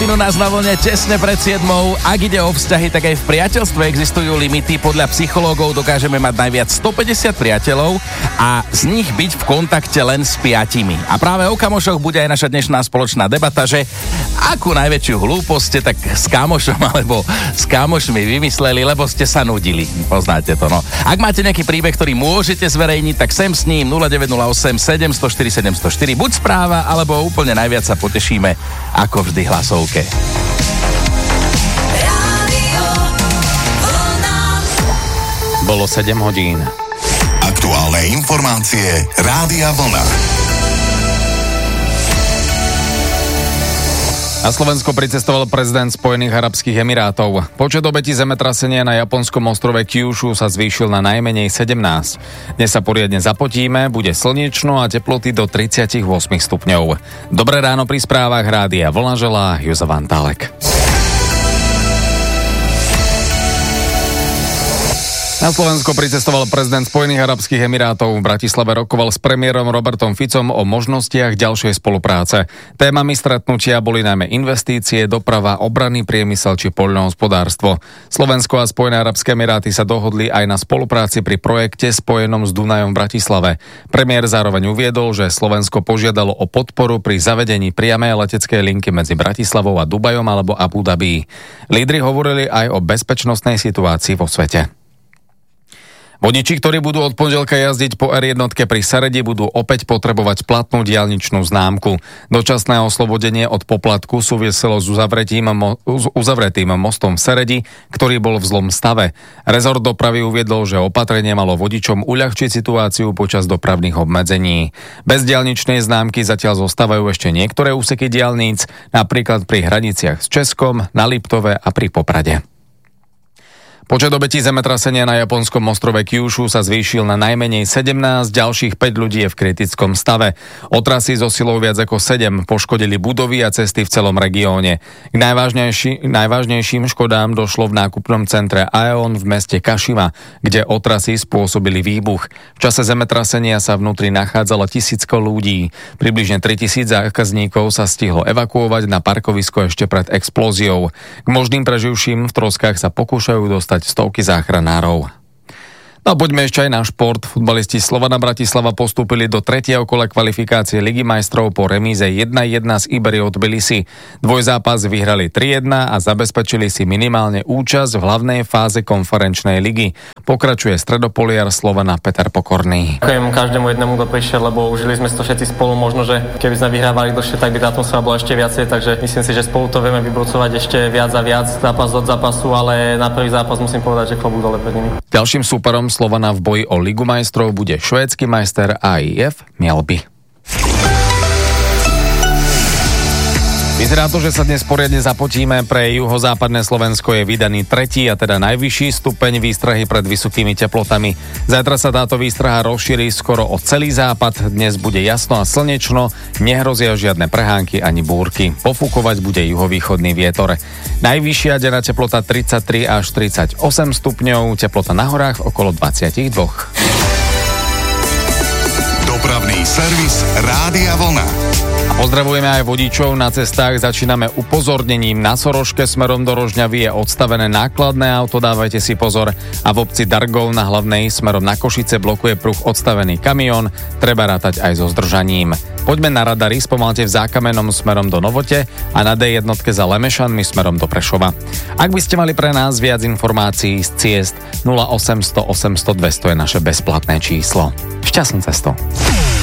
Martinu nás na vlne tesne pred 7. Ak ide o vzťahy, tak aj v priateľstve existujú limity. Podľa psychológov dokážeme mať najviac 150 priateľov a z nich byť v kontakte len s 5. A práve o kamošoch bude aj naša dnešná spoločná debata, že akú najväčšiu hlúposť ste tak s kamošom alebo s kamošmi vymysleli, lebo ste sa nudili. Poznáte to, no. Ak máte nejaký príbeh, ktorý môžete zverejniť, tak sem s ním 0908 704 704. Buď správa, alebo úplne najviac sa potešíme ako vždy hlasovke. Bolo 7 hodín. Aktuálne informácie Rádia Vlna. Na Slovensko pricestoval prezident Spojených arabských emirátov. Počet obetí zemetrasenia na japonskom ostrove Kyushu sa zvýšil na najmenej 17. Dnes sa poriadne zapotíme, bude slnečno a teploty do 38 stupňov. Dobré ráno pri správach Rádia Vlna želá Jozef Antálek. Na Slovensko pricestoval prezident Spojených arabských emirátov. V Bratislave rokoval s premiérom Robertom Ficom o možnostiach ďalšej spolupráce. Témami stretnutia boli najmä investície, doprava, obranný priemysel či poľnohospodárstvo. Slovensko a Spojené arabské emiráty sa dohodli aj na spolupráci pri projekte spojenom s Dunajom v Bratislave. Premiér zároveň uviedol, že Slovensko požiadalo o podporu pri zavedení priamej leteckej linky medzi Bratislavou a Dubajom alebo Abu Dhabi. Lídri hovorili aj o bezpečnostnej situácii vo svete. Vodiči, ktorí budú od pondelka jazdiť po R1 pri Seredi, budú opäť potrebovať platnú diaľničnú známku. Dočasné oslobodenie od poplatku súviselo s uzavretým mostom v Seredi, ktorý bol v zlom stave. Rezort dopravy uviedol, že opatrenie malo vodičom uľahčiť situáciu počas dopravných obmedzení. Bez diaľničnej známky zatiaľ zostávajú ešte niektoré úseky diaľnic, napríklad pri hraniciach s Českom, na Liptove a pri Poprade. Počet obetí zemetrasenia na japonskom ostrove Kyushu sa zvýšil na najmenej 17, ďalších 5 ľudí je v kritickom stave. Otrasy so silou viac ako 7 poškodili budovy a cesty v celom regióne. K najvážnejším škodám došlo v nákupnom centre Aeon v meste Kashima, kde otrasy spôsobili výbuch. V čase zemetrasenia sa vnútri nachádzalo tisícko ľudí. Približne 3000 zákazníkov sa stihlo evakuovať na parkovisko ešte pred explóziou. K možným preživším v troskách sa pokúšajú dostať stovky záchranárov. No a poďme ešte aj na šport. Futbalisti Slovana Bratislava postúpili do 3. kola kvalifikácie Ligy majstrov po remíze 1-1 s Iberiou Tbilisi. Dvojzápas vyhrali 3-1 a zabezpečili si minimálne účasť v hlavnej fáze konferenčnej ligy. Pokračuje stredopoliar Slovana Peter Pokorný. Ďakujem každému jednému, kto prišiel, lebo užili sme to všetci spolu. Možno, že keby sme vyhrávali dlhšie, tak by tá atmosféra bola ešte viacej, takže myslím si, že spolu to vieme vybrucovať ešte viac a viac zápas od zápasu, ale na prvý zápas musím povedať, že klobúk dole pred nimi. Ďalším súperom Slovana v boji o Ligu majstrov bude švédsky majster AIF Mjällby. Vyzerá to, že sa dnes poriadne zapotíme. Pre juhozápadné Slovensko je vydaný 3. a teda najvyšší stupeň výstrahy pred vysokými teplotami. Zajtra sa táto výstraha rozšíri skoro o celý západ. Dnes bude jasno a slnečno, nehrozia žiadne prehánky ani búrky. Pofúkovať bude juhovýchodný vietor. Najvyššia denná teplota 33 až 38 stupňov, teplota na horách okolo 22. Dopravný servis Rádia Vlna. Pozdravujeme aj vodičov na cestách. Začíname upozornením. Na Soroške smerom do Rožňavy je odstavené nákladné auto, dávajte si pozor. A v obci Dargov na hlavnej smerom na Košice blokuje pruh odstavený kamión. Treba rátať aj so zdržaním. Poďme na radary, spomalte v Zákamenom smerom do Novote a na D1 za Lemešanmi smerom do Prešova. Ak by ste mali pre nás viac informácií z ciest, 0800 800 200 je naše bezplatné číslo. Šťastnú cestu.